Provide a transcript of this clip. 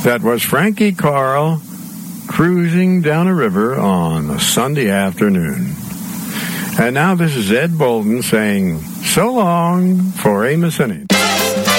That was Frankie Carl cruising down a river on a Sunday afternoon. And now this is Ed Bolden saying so long for Amos and Andy.